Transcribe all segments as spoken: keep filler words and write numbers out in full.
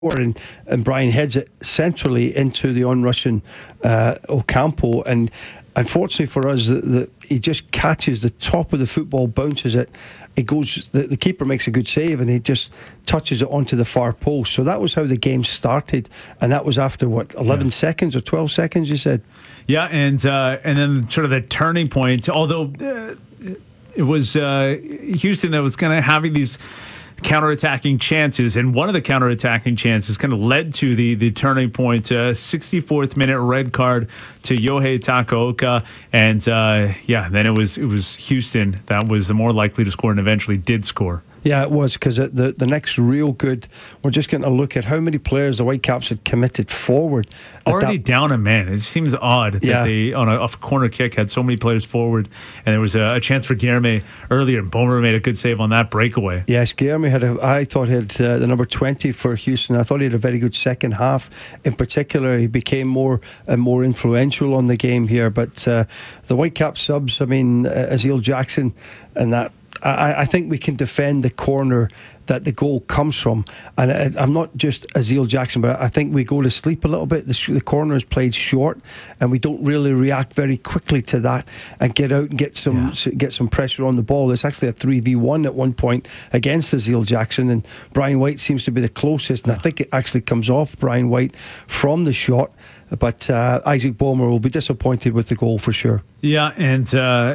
And, and Brian heads it centrally into the onrushing uh, Ocampo, and unfortunately for us, the, the, he just catches the top of the football, bounces it, it goes. The, the keeper makes a good save, and he just touches it onto the far post. So that was how the game started, and that was after what eleven yeah. seconds or twelve seconds, you said. Yeah, and uh, and then sort of the turning point. Although uh, it was uh, Houston that was kind of having these counterattacking chances, and one of the counterattacking chances kind of led to the the turning point. Uh, sixty-fourth minute red card to Yohei Takaoka, and uh, yeah, then it was it was Houston that was the more likely to score, and eventually did score. Yeah, it was, because the the next real good, we're just going to look at how many players the Whitecaps had committed forward. Already that, down a man. It seems odd that yeah. they, on a, off a corner kick, had so many players forward, and there was a, a chance for Guilherme earlier. Bomer made a good save on that breakaway. Yes, Guilherme had, a, I thought he had uh, the number twenty for Houston. I thought he had a very good second half. In particular, he became more and more influential on the game here. But uh, the Whitecaps subs, I mean, uh, Aziel Jackson and that, I, I think we can defend the corner that the goal comes from. And I, I'm not just Aziel Jackson, but I think we go to sleep a little bit. The, the corner is played short, and we don't really react very quickly to that and get out and get some yeah. get some pressure on the ball. It's actually a three v one at one point against Aziel Jackson, and Brian White seems to be the closest, and I think it actually comes off Brian White from the shot. But uh, Isaac Bomer will be disappointed with the goal for sure. Yeah, and uh,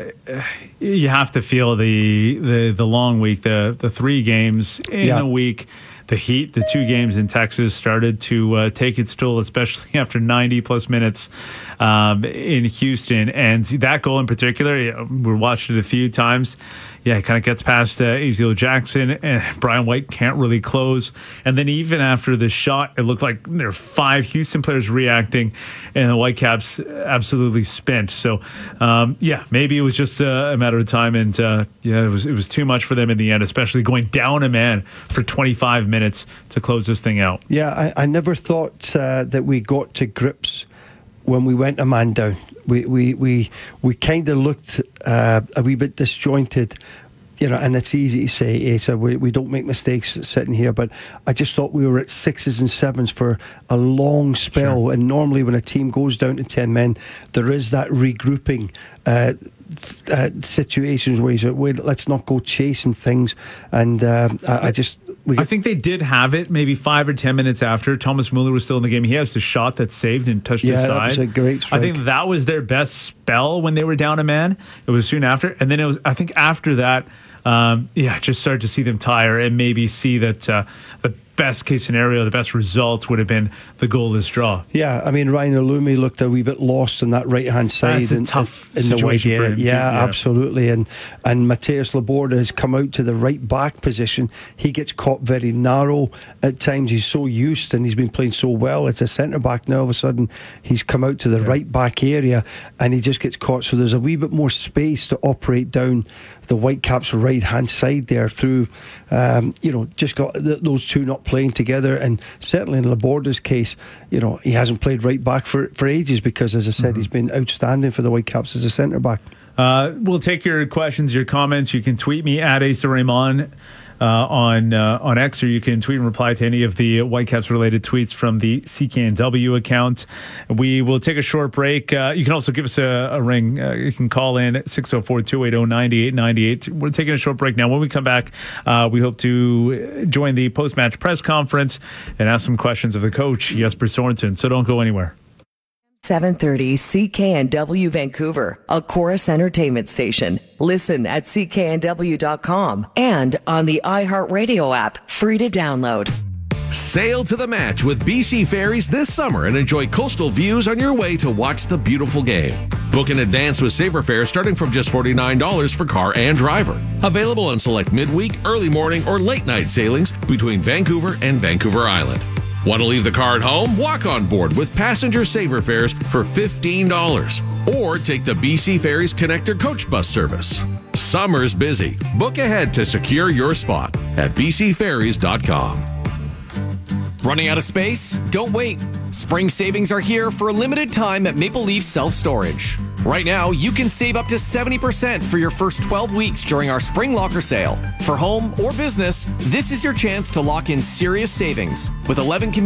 you have to feel the the, the long week, the, the three games in yeah. a week. The heat, the two games in Texas started to uh, take its toll, especially after ninety plus minutes um, in Houston. And that goal in particular, we watched it a few times. Yeah, it kind of gets past uh, Aziel Jackson, and Brian White can't really close. And then even after the shot, it looked like there were five Houston players reacting, and the Whitecaps absolutely spent. So, um, yeah, maybe it was just uh, a matter of time, and uh, yeah, it was it was too much for them in the end, especially going down a man for twenty-five minutes to close this thing out. Yeah, I, I never thought uh, that we got to grips when we went a man down. We we we, we kind of looked uh, a wee bit disjointed, you know, and it's easy to say, Asa, we, we don't make mistakes sitting here, but I just thought we were at sixes and sevens for a long spell. Sure. And normally when a team goes down to ten men, there is that regrouping uh, uh, situations where you say, wait, let's not go chasing things. And uh, I, I just... I think they did have it maybe five or ten minutes after. Thomas Muller was still in the game. He has the shot that saved and touched yeah, his side. That was a great strike. I think that was their best spell when they were down a man. It was soon after. And then it was, I think after that, um, yeah, just started to see them tire and maybe see that uh, the best case scenario, the best results would have been the goalless draw. Yeah, I mean, Ryan Olumi looked a wee bit lost on that right hand side. That's a in, tough in, in the wide area. Yeah, yeah, absolutely. And and Mateus Laborda has come out to the right back position. He gets caught very narrow at times. He's so used and he's been playing so well. It's a centre back now. All of a sudden, he's come out to the yeah. right back area and he just gets caught. So there's a wee bit more space to operate down the Whitecaps' right hand side there through, um, you know, just got th- those two not playing together. And certainly in Laborda's case, you know, he hasn't played right back for, for ages because, as I said, mm-hmm. he's been outstanding for the Whitecaps as a centre back. Uh, we'll take your questions, your comments. You can tweet me at Asa Raymond uh, on uh, on X, or you can tweet and reply to any of the Whitecaps related tweets from the C K N W account. We will take a short break. Uh, you can also give us a, a ring. Uh, you can call in at six oh four, two eight oh, nine eight nine eight. We're taking a short break now. When we come back, uh, we hope to join the post-match press conference and ask some questions of the coach, Jesper Sorensen. So don't go anywhere. seven thirty C K N W Vancouver, a Chorus Entertainment station. Listen at C K N W dot com and on the iHeartRadio app, free to download. Sail to the match with B C Ferries this summer and enjoy coastal views on your way to watch the beautiful game. Book in advance with Sabre Fares starting from just forty-nine dollars for car and driver. Available on select midweek, early morning, or late night sailings between Vancouver and Vancouver Island. Want to leave the car at home? Walk on board with passenger Sabre Fares for fifteen dollars. Or take the B C Ferries Connector Coach Bus service. Summer's busy. Book ahead to secure your spot at B C Ferries dot com. Running out of space? Don't wait. Spring savings are here for a limited time at Maple Leaf Self Storage. Right now, you can save up to seventy percent for your first twelve weeks during our spring locker sale. For home or business, this is your chance to lock in serious savings with eleven